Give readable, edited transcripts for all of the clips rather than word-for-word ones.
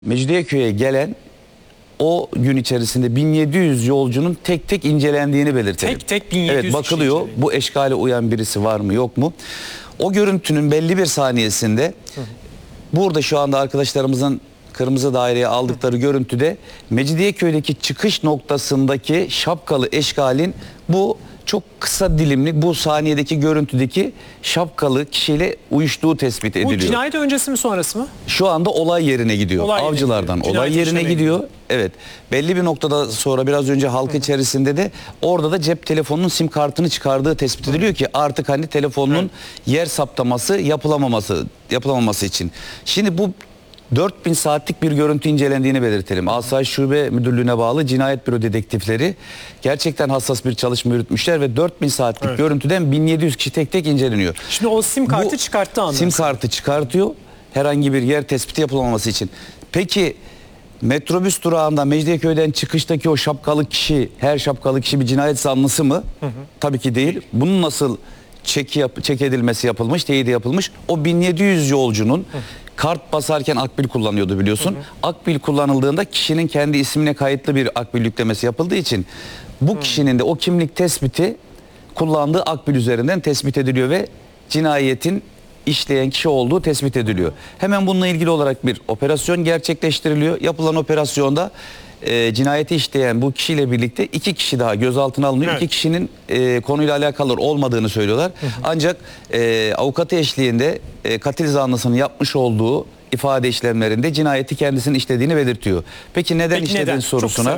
Mecidiyeköy'e gelen o gün içerisinde 1700 yolcunun tek tek incelendiğini belirtelim. Tek 1700 evet, bakılıyor bu eşkale uyan birisi var mı yok mu? O görüntünün belli bir saniyesinde burada şu anda arkadaşlarımızın kırmızı daireye aldıkları görüntüde Mecidiyeköy'deki çıkış noktasındaki şapkalı eşkalin bu çok kısa dilimli bu saniyedeki görüntüdeki şapkalı kişiyle uyuştuğu tespit ediliyor. Bu cinayet öncesi mi sonrası mı? Şu anda olay yerine gidiyor. Avcılardan olay yerine gidiyor. Evet. Belli bir noktada sonra biraz önce halk içerisinde de orada da cep telefonunun sim kartını çıkardığı tespit ediliyor ki artık hani telefonun yer saptaması yapılamaması için. Şimdi bu 4000 saatlik bir görüntü incelendiğini belirtelim. Asayiş Şube Müdürlüğü'ne bağlı Cinayet Büro dedektifleri gerçekten hassas bir çalışma yürütmüşler ve 4000 saatlik görüntüden 1700 kişi tek tek inceleniyor. Şimdi o sim kartı çıkarttı anlamında. Sim kartı çıkartıyor herhangi bir yer tespiti yapılmaması için. Peki metrobüs durağında Mecidiyeköy'den çıkıştaki o şapkalı kişi, her şapkalı kişi bir cinayet zanlısı mı? Tabii ki değil. Bunun nasıl çek edilmesi yapılmış, teyidi yapılmış? O 1700 yolcunun kart basarken akbil kullanıyordu biliyorsun. Akbil kullanıldığında kişinin kendi ismine kayıtlı bir akbil yüklemesi yapıldığı için bu kişinin de o kimlik tespiti kullandığı akbil üzerinden tespit ediliyor ve cinayetin işleyen kişi olduğu tespit ediliyor. Hemen bununla ilgili olarak bir operasyon gerçekleştiriliyor. Yapılan operasyonda cinayeti işleyen bu kişiyle birlikte 2 kişi daha gözaltına alınıyor. 2 kişinin konuyla alakalı olmadığını söylüyorlar. Ancak avukatı eşliğinde katil zanlısının yapmış olduğu ifade işlemlerinde cinayeti kendisinin işlediğini belirtiyor. Peki neden işlediğin sorusuna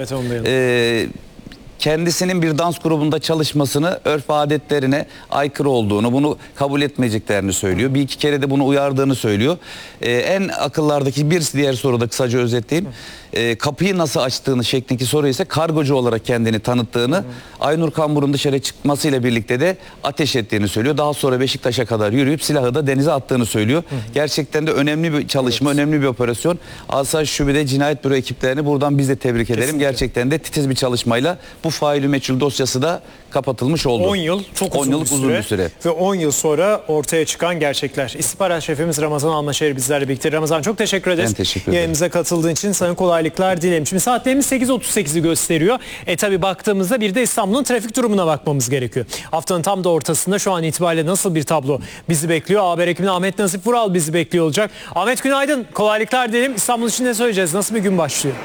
kendisinin bir dans grubunda çalışmasını örf adetlerine aykırı olduğunu, bunu kabul etmeyeceklerini söylüyor. Bir iki kere de bunu uyardığını söylüyor. En akıllardaki bir diğer soruda kısaca özetleyeyim. Kapıyı nasıl açtığını şeklindeki soru ise kargocu olarak kendini tanıttığını, Aynur Kambur'un dışarı çıkmasıyla birlikte de ateş ettiğini söylüyor. Daha sonra Beşiktaş'a kadar yürüyüp silahı da denize attığını söylüyor. Gerçekten de önemli bir çalışma, önemli bir operasyon. Asayiş Şube'de Cinayet Büro ekiplerini buradan biz de tebrik edelim. Gerçekten de titiz bir çalışmayla bu faili meçhul dosyası da kapatılmış oldu. 10 yıl çok uzun bir süre. Ve 10 yıl sonra ortaya çıkan gerçekler. İstihbarat şefimiz Ramazan Almaşehir bizlerle birlikte. Ramazan çok teşekkür ederiz. Ben teşekkür ederim. Yayınımıza katıldığın için sana kolaylıklar dilerim. Şimdi saatlerimiz 8.38'i gösteriyor. Tabi baktığımızda bir de İstanbul'un trafik durumuna bakmamız gerekiyor. Haftanın tam da ortasında şu an itibariyle nasıl bir tablo bizi bekliyor? Haber ekibinde Ahmet Nasip Vural bizi bekliyor olacak. Ahmet günaydın. Kolaylıklar dilerim. İstanbul için ne söyleyeceğiz? Nasıl bir gün başlıyor?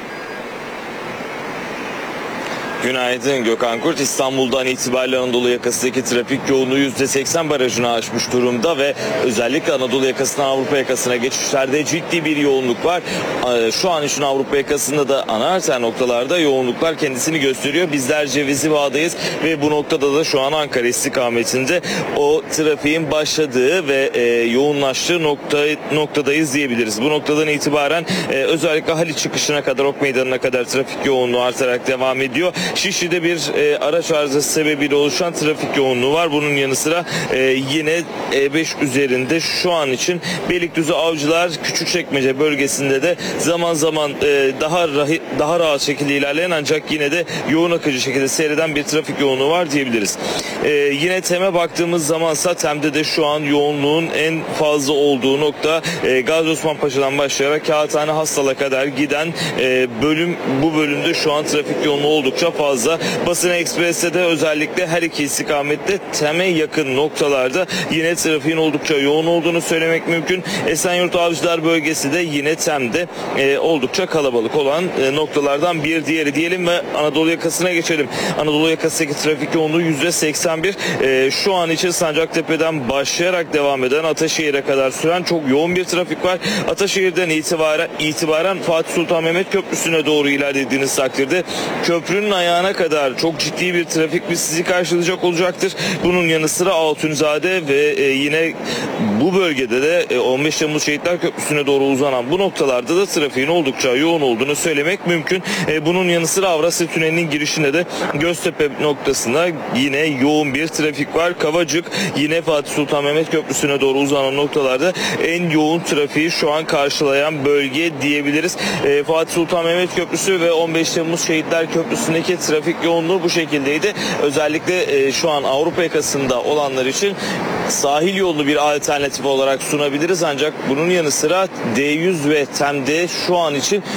Günaydın Gökhan Kurt. İstanbul'dan itibaren Anadolu yakasındaki trafik yoğunluğu %80 barajını aşmış durumda ve özellikle Anadolu yakasından Avrupa yakasına geçişlerde ciddi bir yoğunluk var. Şu an için Avrupa yakasında da ana arter noktalarda yoğunluklar kendisini gösteriyor. Bizler Cevizli Bağ'dayız ve bu noktada da şu an Ankara istikametinde o trafiğin başladığı ve yoğunlaştığı noktadayız diyebiliriz. Bu noktadan itibaren özellikle Haliç çıkışına kadar, Ok Meydanı'na kadar trafik yoğunluğu artarak devam ediyor. Şişli'de bir araç arızası sebebiyle oluşan trafik yoğunluğu var. Bunun yanı sıra yine E5 üzerinde şu an için Beylikdüzü Avcılar Küçükçekmece bölgesinde de zaman zaman daha rahat şekilde ilerleyen ancak yine de yoğun akıcı şekilde seyreden bir trafik yoğunluğu var diyebiliriz. Yine TEM'e baktığımız zamansa TEM'de de şu an yoğunluğun en fazla olduğu nokta Gazi Osman Paşa'dan başlayarak Kağıthane Hastal'a kadar giden bu bölümde şu an trafik yoğunluğu oldukça fazla. Basın Ekspres'te de özellikle her iki istikamette TEM'e yakın noktalarda yine trafiğin oldukça yoğun olduğunu söylemek mümkün. Esenyurt Avcılar bölgesi de yine TEM'de oldukça kalabalık olan noktalardan bir diğeri diyelim ve Anadolu yakasına geçelim. Anadolu yakasındaki trafik yoğunluğu %81. Şu an için Sancaktepe'den başlayarak devam eden Ataşehir'e kadar süren çok yoğun bir trafik var. Ataşehir'den itibaren Fatih Sultan Mehmet Köprüsü'ne doğru ilerlediğiniz takdirde köprünün ayağına kadar çok ciddi bir trafik sizi karşılayacak olacaktır. Bunun yanı sıra Altunizade ve yine bu bölgede de 15 Temmuz Şehitler Köprüsü'ne doğru uzanan bu noktalarda da trafiğin oldukça yoğun olduğunu söylemek mümkün. Bunun yanı sıra Avrasya Tüneli'nin girişinde de Göztepe noktasında yine yoğun bir trafik var. Kavacık yine Fatih Sultan Mehmet Köprüsü'ne doğru uzanan noktalarda en yoğun trafiği şu an karşılayan bölge diyebiliriz. Fatih Sultan Mehmet Köprüsü ve 15 Temmuz Şehitler Köprüsü'ndeki trafik yoğunluğu bu şekildeydi. Özellikle şu an Avrupa yakasında olanlar için sahil yolunu bir alternatif olarak sunabiliriz. Ancak bunun yanı sıra D100 ve TEM'de şu an için